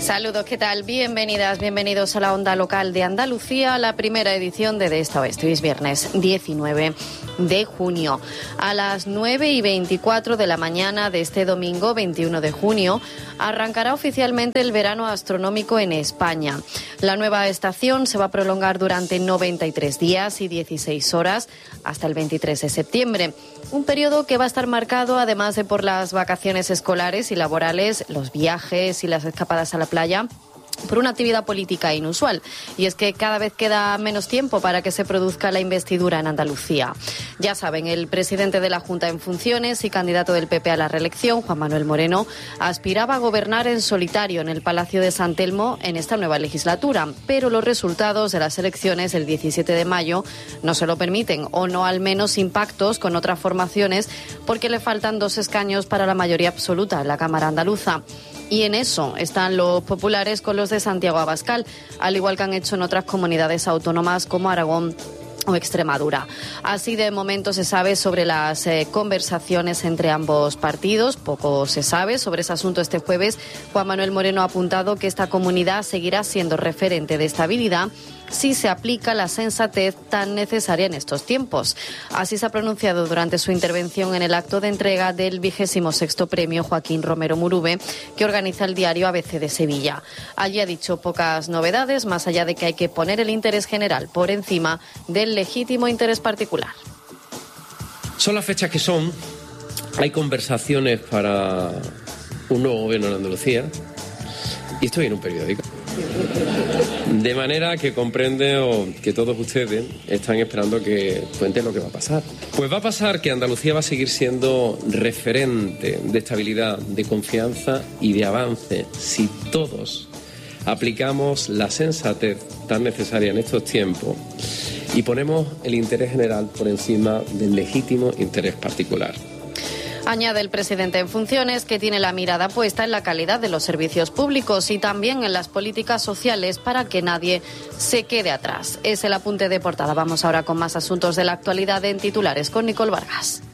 Saludos, ¿qué tal? Bienvenidas, bienvenidos a la Onda Local de Andalucía, la primera edición de Esta Oeste. Hoy es viernes 19 de junio. A las 9:24 de la mañana de este domingo 21 de junio arrancará oficialmente el verano astronómico en España. La nueva estación se va a prolongar durante 93 días y 16 horas hasta el 23 de septiembre. Un periodo que va a estar marcado, además de por las vacaciones escolares y laborales, los viajes y las escapadas a la playa, por una actividad política inusual. Y es que cada vez queda menos tiempo para que se produzca la investidura en Andalucía. Ya saben, el presidente de la Junta en funciones y candidato del PP a la reelección, Juan Manuel Moreno, aspiraba a gobernar en solitario en el Palacio de San Telmo en esta nueva legislatura. Pero los resultados de las elecciones del 17 de mayo no se lo permiten, o no al menos impactos con otras formaciones, porque le faltan 2 escaños para la mayoría absoluta en la Cámara andaluza. Y en eso están los populares con los de Santiago Abascal, al igual que han hecho en otras comunidades autónomas como Aragón o Extremadura. Así, de momento se sabe sobre las conversaciones entre ambos partidos. Poco se sabe sobre ese asunto. Este jueves Juan Manuel Moreno ha apuntado que esta comunidad seguirá siendo referente de estabilidad si se aplica la sensatez tan necesaria en estos tiempos. Así se ha pronunciado durante su intervención en el acto de entrega del 26º premio Joaquín Romero Murube, que organiza el diario ABC de Sevilla. Allí ha dicho pocas novedades, más allá de que hay que poner el interés general por encima del legítimo interés particular. Son las fechas que son. Hay conversaciones para un nuevo gobierno en Andalucía y estoy en un periódico. De manera que comprende que todos ustedes están esperando que cuente lo que va a pasar. Pues va a pasar que Andalucía va a seguir siendo referente de estabilidad, de confianza y de avance si todos aplicamos la sensatez tan necesaria en estos tiempos y ponemos el interés general por encima del legítimo interés particular. Añade el presidente en funciones que tiene la mirada puesta en la calidad de los servicios públicos y también en las políticas sociales para que nadie se quede atrás. Es el apunte de portada. Vamos ahora con más asuntos de la actualidad en titulares con Nicole Vargas.